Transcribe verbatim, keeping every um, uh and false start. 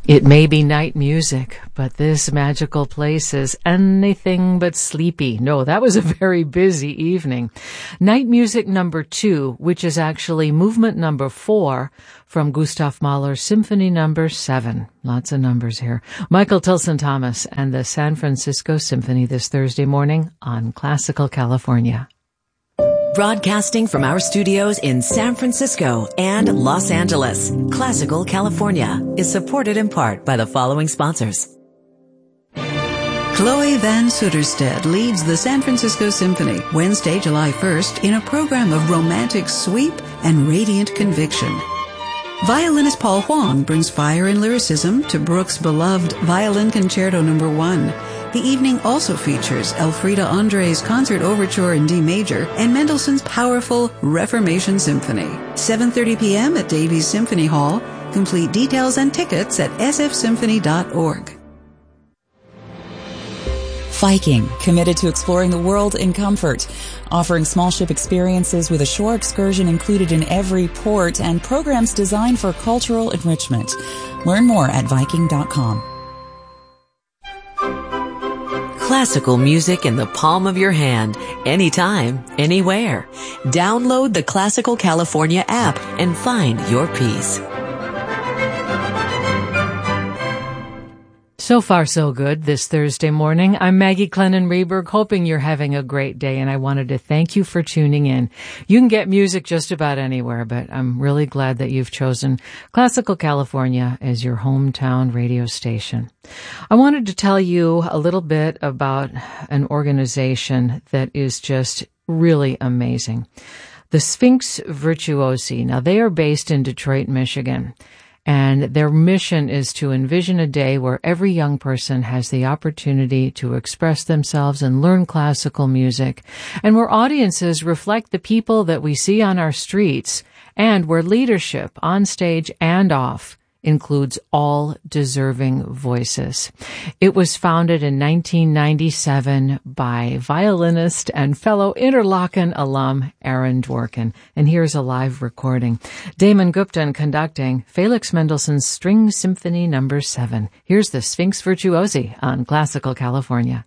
It may be night music, but this magical place is anything but sleepy. No, that was a very busy evening. Night music number two, which is actually movement number four from Gustav Mahler's Symphony number seven. Lots of numbers here. Michael Tilson Thomas and the San Francisco Symphony this Thursday morning on Classical California. Broadcasting from our studios in San Francisco and Los Angeles, Classical California is supported in part by the following sponsors. Chloe Van Sutterstedt leads the San Francisco Symphony Wednesday, July first in a program of romantic sweep and radiant conviction. Violinist Paul Huang brings fire and lyricism to Bruch's beloved Violin Concerto number one. The evening also features Elfriede André's Concert Overture in D major and Mendelssohn's powerful Reformation Symphony. seven thirty p.m. at Davies Symphony Hall. Complete details and tickets at s f symphony dot org. Viking, committed to exploring the world in comfort, offering small ship experiences with a shore excursion included in every port and programs designed for cultural enrichment. Learn more at viking dot com. Classical music in the palm of your hand, anytime, anywhere. Download the Classical California app and find your peace. So far, so good this Thursday morning. I'm Maggie Clennon-Reberg, hoping you're having a great day, and I wanted to thank you for tuning in. You can get music just about anywhere, but I'm really glad that you've chosen Classical California as your hometown radio station. I wanted to tell you a little bit about an organization that is just really amazing. The Sphinx Virtuosi. Now, they are based in Detroit, Michigan. And their mission is to envision a day where every young person has the opportunity to express themselves and learn classical music, and where audiences reflect the people that we see on our streets, and where leadership, on stage and off, includes all deserving voices. It was founded in nineteen ninety-seven by violinist and fellow Interlochen alum Aaron Dworkin. And here's a live recording. Damon Gupton conducting Felix Mendelssohn's String Symphony number seven. Here's the Sphinx Virtuosi on Classical California.